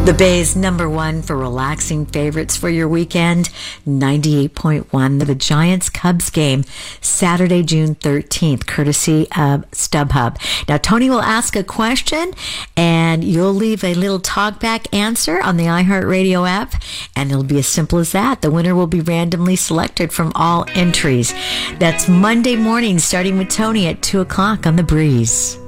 The Bay's number one for relaxing favorites for your weekend, 98.1, the Giants-Cubs game, Saturday, June 13th, courtesy of StubHub. Now, Tony will ask a question, and you'll leave a little talkback answer on the iHeartRadio app, and it'll be as simple as that. The winner will be randomly selected from all entries. That's Monday morning, starting with Tony at 2 o'clock on The Breeze.